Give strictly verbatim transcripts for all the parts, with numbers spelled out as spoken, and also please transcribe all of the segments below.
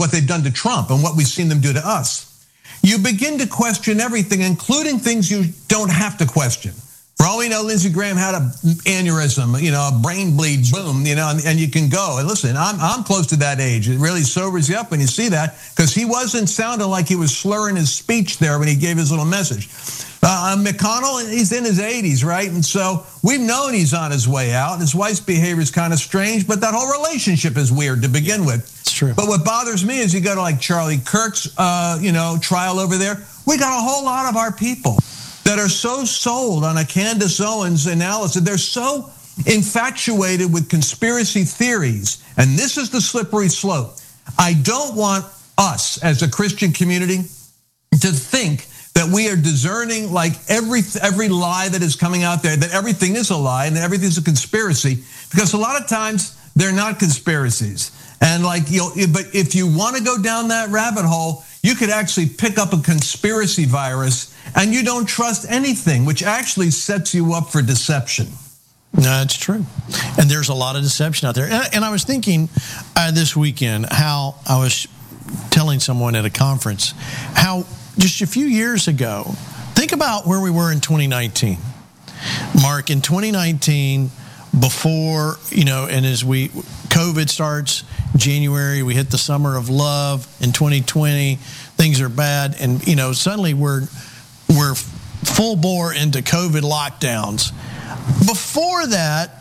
what they've done to Trump and what we've seen them do to us, you begin to question everything, including things you don't have to question. For all we know, Lindsey Graham had an aneurysm, you know, a brain bleed, boom, you know, and, and you can go. And listen, I'm I'm close to that age. It really sobers you up when you see that, because he wasn't sounding like he was slurring his speech there when he gave his little message. Uh, McConnell, he's in his eighties, right? And so we've known he's on his way out. His wife's behavior is kind of strange, but that whole relationship is weird to begin with. It's true. But what bothers me is you go to like Charlie Kirk's, uh, you know, trial over there. We got a whole lot of our people that are so sold on a Candace Owens analysis. They're so infatuated with conspiracy theories. And this is the slippery slope. I don't want us as a Christian community to think that we are discerning like every every lie that is coming out there, that everything is a lie and that everything's a conspiracy, because a lot of times they're not conspiracies. And like, you know, but if you want to go down that rabbit hole, you could actually pick up a conspiracy virus and you don't trust anything, which actually sets you up for deception. No, it's true. And there's a lot of deception out there. And, and I was thinking uh, this weekend how I was telling someone at a conference how just a few years ago, think about where we were in twenty nineteen. Mark, in twenty nineteen, before, you know, and as we, COVID starts January, we hit the summer of love. In twenty twenty, things are bad. And, you know, suddenly we're, we're full bore into COVID lockdowns. Before that,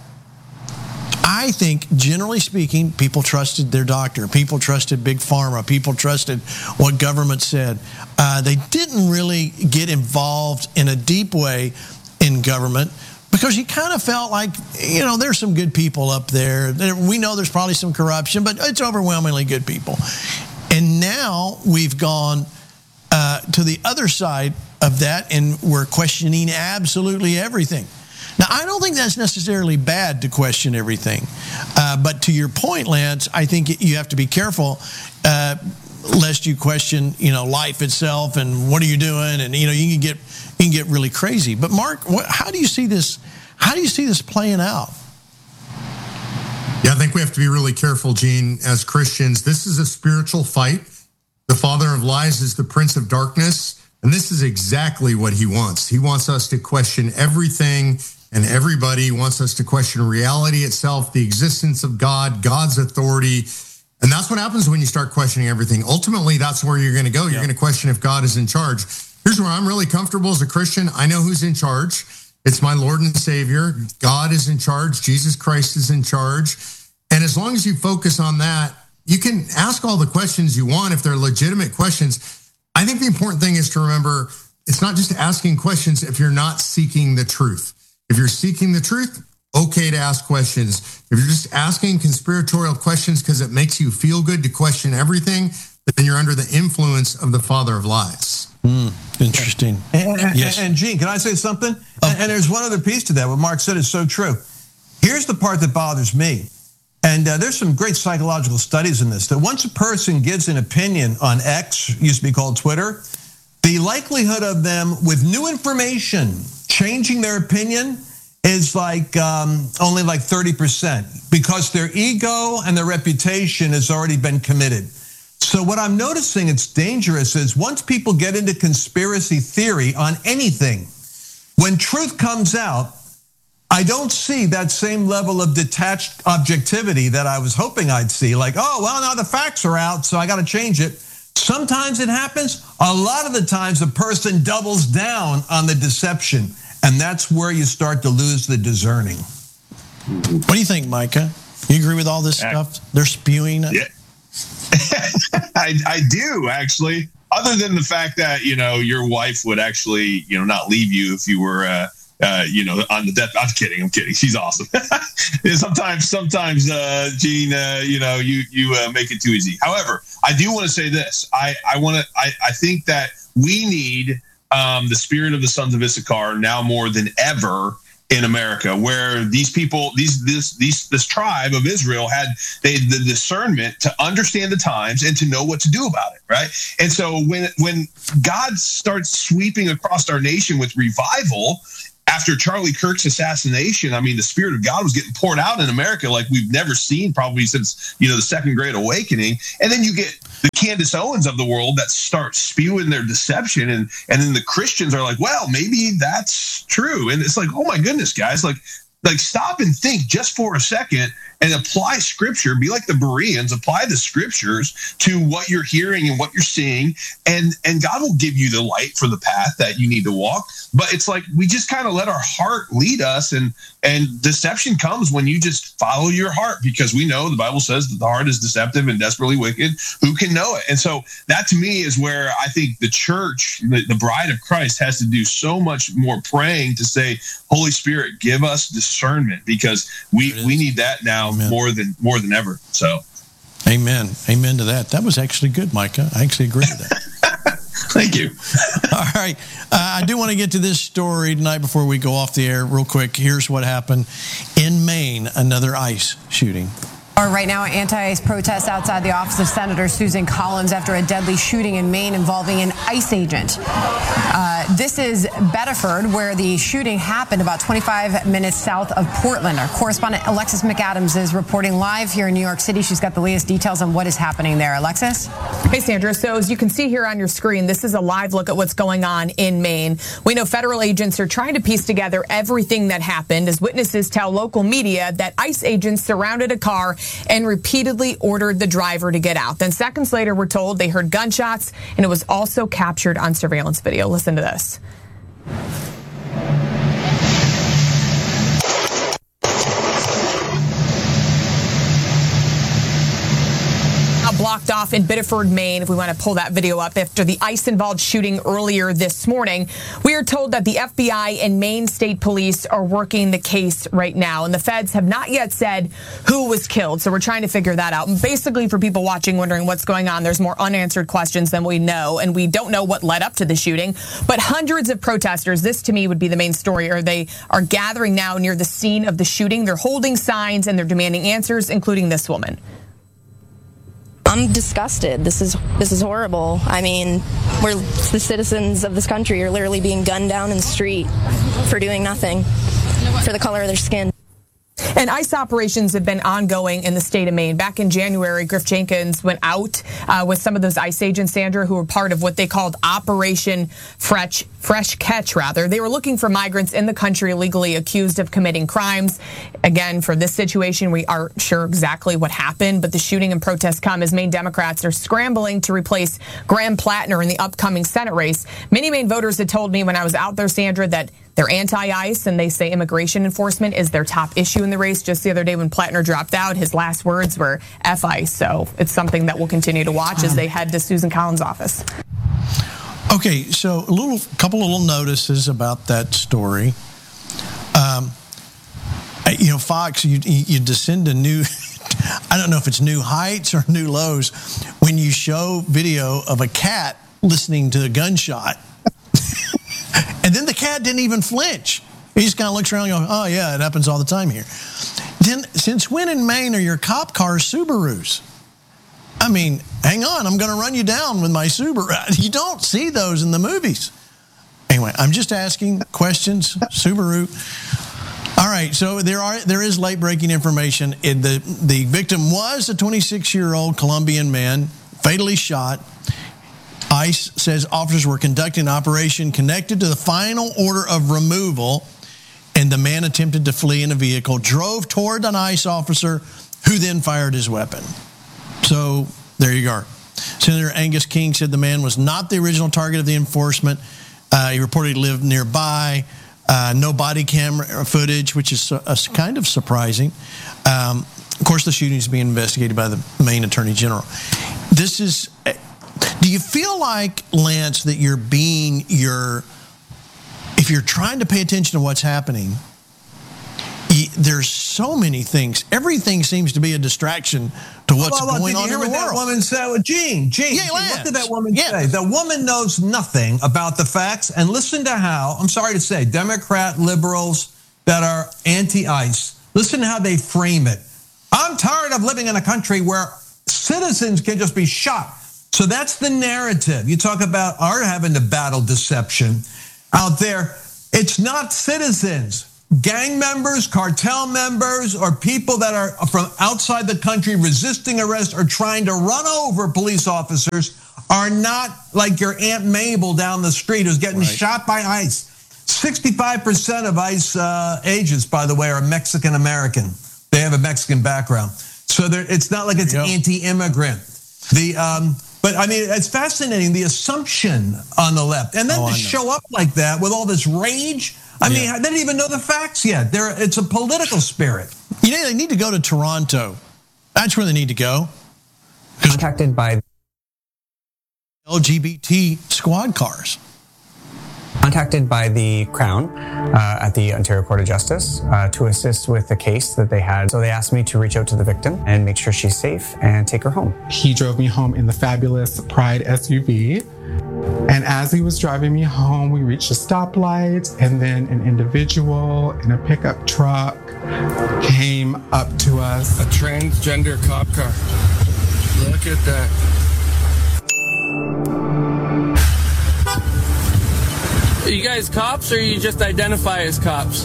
I think, generally speaking, people trusted their doctor. People trusted Big Pharma. People trusted what government said. Uh, they didn't really get involved in a deep way in government because you kind of felt like, you know, there's some good people up there. We know there's probably some corruption, but it's overwhelmingly good people. And now we've gone uh, to the other side of that, and we're questioning absolutely everything. Now, I don't think that's necessarily bad to question everything. Uh, but to your point, Lance, I think you have to be careful uh, lest you question, you know, life itself and what are you doing? And, you know, you can get you can get really crazy. But, Mark, what, how do you see this? How do you see this playing out? Yeah, I think we have to be really careful, Gene, as Christians. This is a spiritual fight. The father of lies is the prince of darkness. And this is exactly what he wants. He wants us to question everything and everybody. He wants us to question reality itself, the existence of God, God's authority. And that's what happens when you start questioning everything. Ultimately, that's where you're going to go. You're yeah. going to question if God is in charge. Here's where I'm really comfortable as a Christian. I know who's in charge. It's my Lord and Savior. God is in charge. Jesus Christ is in charge. And as long as you focus on that, you can ask all the questions you want if they're legitimate questions. I think the important thing is to remember, it's not just asking questions if you're not seeking the truth. If you're seeking the truth, okay to ask questions. If you're just asking conspiratorial questions because it makes you feel good to question everything, then you're under the influence of the father of lies. Mm, interesting. And, and, yes. and Gene, can I say something? Oh. And, and there's one other piece to that. What Mark said is so true. Here's the part that bothers me. And uh, there's some great psychological studies in this, that once a person gives an opinion on X, used to be called Twitter, the likelihood of them with new information changing their opinion is like um, only like thirty percent, because their ego and their reputation has already been committed. So what I'm noticing it's dangerous is once people get into conspiracy theory on anything, when truth comes out, I don't see that same level of detached objectivity that I was hoping I'd see. Like, oh, well, now the facts are out, so I got to change it. Sometimes it happens. A lot of the times the person doubles down on the deception, and that's where you start to lose the discerning. What do you think, Micah? You agree with all this stuff they're spewing? Yeah. I, I do, actually. Other than the fact that, you know, your wife would actually, you know, not leave you if you were... Uh, Uh, you know, on the death. I'm kidding. I'm kidding. She's awesome. sometimes, sometimes, uh, Gene, uh, you know, you you uh, make it too easy. However, I do want to say this. I I want to. I, I think that we need um, the spirit of the sons of Issachar now more than ever in America, where these people, these this these this tribe of Israel had they, the discernment to understand the times and to know what to do about it, right? And so when when God starts sweeping across our nation with revival, after Charlie Kirk's assassination, I mean, the Spirit of God was getting poured out in America like we've never seen probably since, you know, the Second Great Awakening. And then you get the Candace Owens of the world that start spewing their deception. And, and then the Christians are like, well, maybe that's true. And it's like, oh my goodness, guys, like, like stop and think just for a second and apply scripture. Be like the Bereans, apply the scriptures to what you're hearing and what you're seeing, and and God will give you the light for the path that you need to walk. But it's like we just kind of let our heart lead us, and and deception comes when you just follow your heart, because we know the Bible says that the heart is deceptive and desperately wicked. Who can know it? And so that to me is where I think the church, the, the bride of Christ, has to do so much more praying to say, Holy Spirit, give us discernment, because we we need that now. Amen. more than more than ever. So amen amen to that. That was actually good, Micah. I actually agree with that. Thank you. All right, uh, I do want to get to this story tonight before we go off the air real quick. Here's what happened in Maine, another ICE shooting. Right now, anti-ICE protests outside the office of Senator Susan Collins after a deadly shooting in Maine involving an ICE agent. Uh, this is Bedford, where the shooting happened about twenty-five minutes south of Portland. Our correspondent Alexis McAdams is reporting live here in New York City. She's got the latest details on what is happening there. Alexis? Hey, Sandra. So as you can see here on your screen, this is a live look at what's going on in Maine. We know federal agents are trying to piece together everything that happened as witnesses tell local media that ICE agents surrounded a car and repeatedly ordered the driver to get out. Then seconds later, we're told they heard gunshots, and it was also captured on surveillance video. Listen to this. Blocked off in Biddeford, Maine, if we want to pull that video up, after the ICE-involved shooting earlier this morning. We are told that the F B I and Maine State Police are working the case right now, and the feds have not yet said who was killed, so we're trying to figure that out. And basically, for people watching wondering what's going on, there's more unanswered questions than we know, and we don't know what led up to the shooting. But hundreds of protesters, this to me would be the main story, or they are gathering now near the scene of the shooting. They're holding signs and they're demanding answers, including this woman. I'm disgusted. This is this is horrible. I mean, we're the citizens of this country are literally being gunned down in the street for doing nothing, for the color of their skin. And ICE operations have been ongoing in the state of Maine. Back in January, Griff Jenkins went out uh, with some of those ICE agents, Sandra, who were part of what they called Operation Fresh, Fresh Catch, rather. They were looking for migrants in the country illegally accused of committing crimes. Again, for this situation, we aren't sure exactly what happened, but the shooting and protests come as Maine Democrats are scrambling to replace Graham Plattner in the upcoming Senate race. Many Maine voters had told me when I was out there, Sandra, that they're anti-ICE, and they say immigration enforcement is their top issue in the race. Just the other day when Plattner dropped out, his last words were F ICE. So it's something that we'll continue to watch as they head to Susan Collins' office. Okay, so a little, couple little notices about that story. Um, you know, Fox, you, you descend to new, I don't know if it's new heights or new lows, when you show video of a cat listening to a gunshot. And then the cat didn't even flinch. He just kind of looks around and goes, oh, yeah, it happens all the time here. Then, since when in Maine are your cop cars Subarus? I mean, hang on, I'm going to run you down with my Subaru. You don't see those in the movies. Anyway, I'm just asking questions. Subaru. All right, so there are there is late-breaking information. It, the, the victim was a twenty-six-year-old Colombian man, fatally shot. ICE says officers were conducting an operation connected to the final order of removal, and the man attempted to flee in a vehicle, drove toward an ICE officer, who then fired his weapon. So there you go. Senator Angus King said the man was not the original target of the enforcement. Uh, he reportedly lived nearby. Uh, no body camera footage, which is uh, kind of surprising. Um, of course, the shooting is being investigated by the Maine Attorney General. This is... Do you feel like, Lance, that you're being your, if you're trying to pay attention to what's happening, you, there's so many things. Everything seems to be a distraction to what's well, well, going did on you hear in the what world. That woman said, Gene, Gene, yeah, Gene what did that Lance. woman Yeah. say? The woman knows nothing about the facts. And listen to how, I'm sorry to say, Democrat liberals that are anti-ICE, listen to how they frame it. I'm tired of living in a country where citizens can just be shot. So that's the narrative. You talk about our having to battle deception out there. It's not citizens. Gang members, cartel members, or people that are from outside the country resisting arrest or trying to run over police officers are not like your Aunt Mabel down the street who's getting right. shot by ICE. sixty-five percent of ICE uh, agents, by the way, are Mexican American. They have a Mexican background. So it's not like it's anti-immigrant. The um, But, I mean, it's fascinating, the assumption on the left. And then oh, to show up like that with all this rage, I yeah. mean, they didn't even know the facts yet. They're, it's a political spirit. You know, they need to go to Toronto. That's where they need to go. Contacted by L G B T squad cars. Contacted by the Crown uh, at the Ontario Court of Justice uh, to assist with the case that they had. So they asked me to reach out to the victim and make sure she's safe and take her home. He drove me home in the fabulous Pride S U V. And as he was driving me home, we reached a stoplight, and then an individual in a pickup truck came up to us. A transgender cop car. Look at that. Are you guys cops, or you just identify as cops?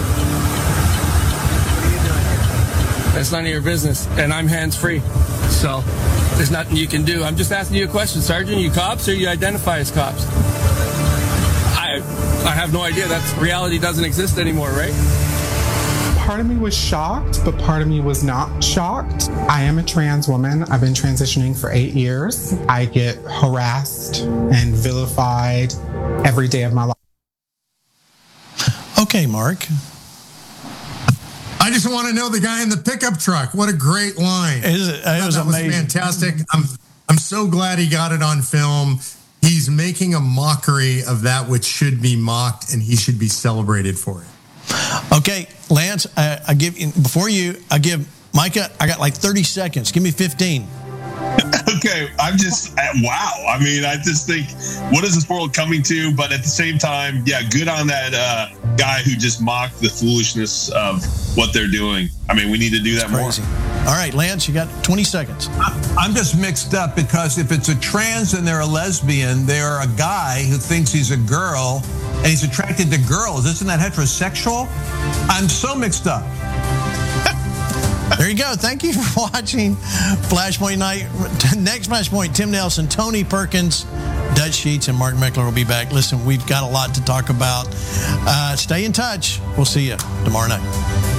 That's none of your business, and I'm hands-free, so there's nothing you can do. I'm just asking you a question, Sergeant. Are you cops, or you identify as cops? I, I have no idea. That reality doesn't exist anymore, right? Part of me was shocked, but part of me was not shocked. I am a trans woman. I've been transitioning for eight years. I get harassed and vilified every day of my life. Okay, Mark. I just want to know the guy in the pickup truck. What a great line. Is it, it was that amazing. was fantastic. I'm, I'm so glad he got it on film. He's making a mockery of that which should be mocked, and he should be celebrated for it. Okay, Lance, I, I give before you, I give Micah, I got like thirty seconds. Give me fifteen. Okay, I'm just, wow. I mean, I just think, what is this world coming to? But at the same time, yeah, good on that uh, guy who just mocked the foolishness of what they're doing. I mean, we need to do that more. All right, Lance, you got twenty seconds. I'm just mixed up because if it's a trans and they're a lesbian, they're a guy who thinks he's a girl and he's attracted to girls. Isn't that heterosexual? I'm so mixed up. There you go. Thank you for watching Flashpoint Night. Next Flashpoint, Tim Nelson, Tony Perkins, Dutch Sheets, and Mark Meckler will be back. Listen, we've got a lot to talk about. Uh, stay in touch. We'll see you tomorrow night.